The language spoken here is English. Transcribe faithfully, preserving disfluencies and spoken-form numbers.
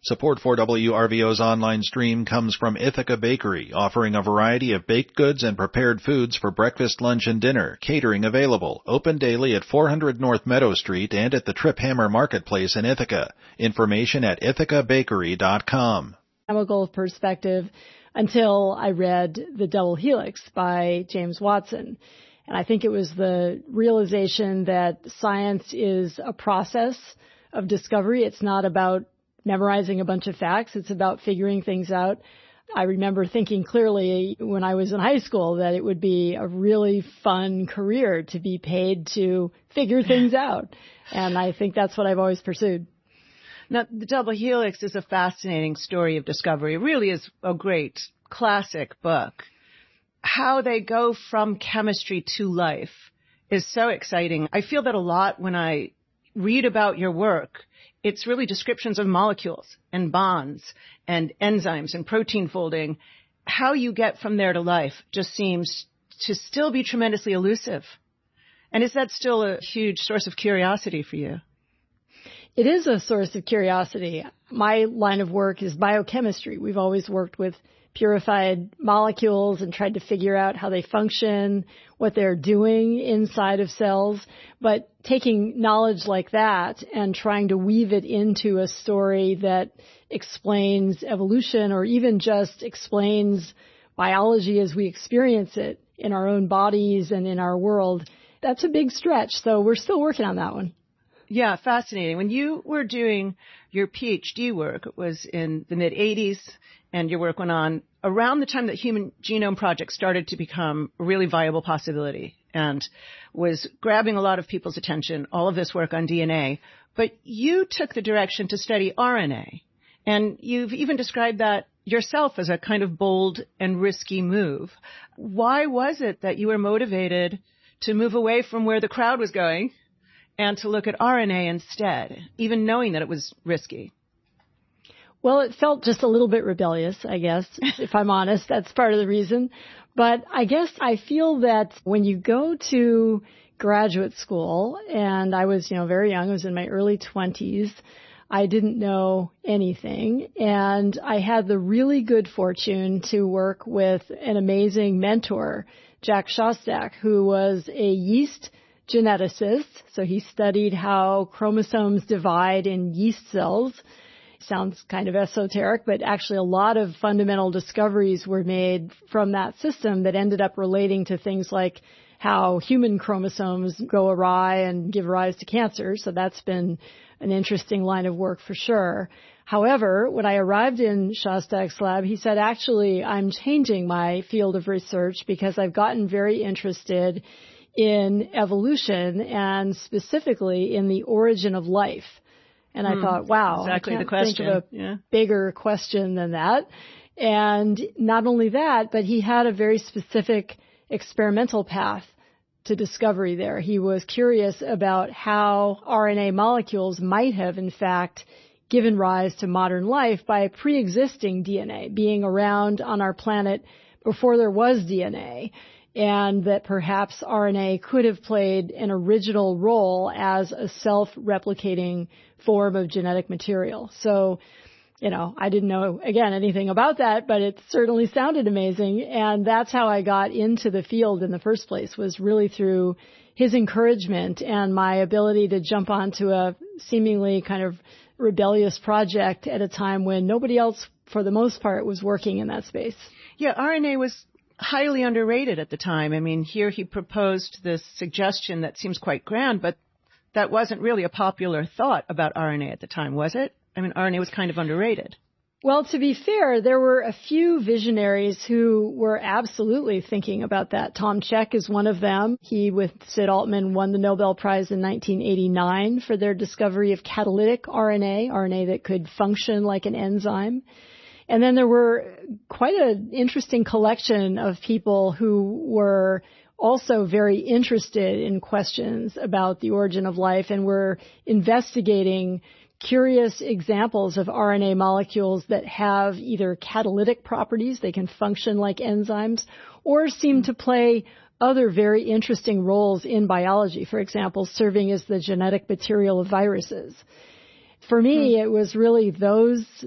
Support for W R V O's online stream comes from Ithaca Bakery, offering a variety of baked goods and prepared foods for breakfast, lunch, and dinner. Catering available. Open daily at four hundred North Meadow Street and at the Trip Hammer Marketplace in Ithaca. Information at ithaca bakery dot com. Chemical perspective until I read The Double Helix by James Watson. And I think it was the realization that science is a process of discovery. It's not about memorizing a bunch of facts. It's about figuring things out. I remember thinking clearly when I was in high school that it would be a really fun career to be paid to figure things out. And I think that's what I've always pursued. Now, The Double Helix is a fascinating story of discovery. It really is a great classic book. How they go from chemistry to life is so exciting. I feel that a lot when I read about your work. It's really descriptions of molecules and bonds and enzymes and protein folding. How you get from there to life just seems to still be tremendously elusive. And is that still a huge source of curiosity for you? It is a source of curiosity. My line of work is biochemistry. We've always worked with purified molecules and tried to figure out how they function, what they're doing inside of cells. But taking knowledge like that and trying to weave it into a story that explains evolution or even just explains biology as we experience it in our own bodies and in our world, that's a big stretch. So we're still working on that one. Yeah, fascinating. When you were doing your PhD work, it was in the mid-eighties, and your work went on around the time that Human Genome Project started to become a really viable possibility and was grabbing a lot of people's attention, all of this work on D N A. But you took the direction to study R N A, and you've even described that yourself as a kind of bold and risky move. Why was it that you were motivated to move away from where the crowd was going and to look at R N A instead, even knowing that it was risky? Well, it felt just a little bit rebellious, I guess, if I'm honest. That's part of the reason. But I guess I feel that when you go to graduate school, and I was, you know, very young, I was in my early twenties, I didn't know anything. And I had the really good fortune to work with an amazing mentor, Jack Szostak, who was a yeast geneticist. So he studied how chromosomes divide in yeast cells. Sounds kind of esoteric, but actually a lot of fundamental discoveries were made from that system that ended up relating to things like how human chromosomes go awry and give rise to cancer. So that's been an interesting line of work for sure. However, when I arrived in Szostak's lab, he said, actually, I'm changing my field of research because I've gotten very interested in evolution and specifically in the origin of life. And I mm, thought, wow, exactly I can't the question. think of a yeah. bigger question than that. And not only that, but he had a very specific experimental path to discovery there. He was curious about how R N A molecules might have, in fact, given rise to modern life by pre-existing D N A, being around on our planet before there was D N A. And that perhaps R N A could have played an original role as a self-replicating form of genetic material. So, you know, I didn't know, again, anything about that, but it certainly sounded amazing. And that's how I got into the field in the first place, was really through his encouragement and my ability to jump onto a seemingly kind of rebellious project at a time when nobody else, for the most part, was working in that space. Yeah, R N A was highly underrated at the time. I mean, here he proposed this suggestion that seems quite grand, but that wasn't really a popular thought about R N A at the time, was it? I mean, R N A was kind of underrated. Well, to be fair, there were a few visionaries who were absolutely thinking about that. Tom Cech is one of them. He, with Sid Altman, won the Nobel Prize in nineteen eighty-nine for their discovery of catalytic R N A, R N A that could function like an enzyme. And then there were quite an interesting collection of people who were also very interested in questions about the origin of life and were investigating curious examples of R N A molecules that have either catalytic properties, they can function like enzymes, or seem to play other very interesting roles in biology, for example, serving as the genetic material of viruses. For me, it was really those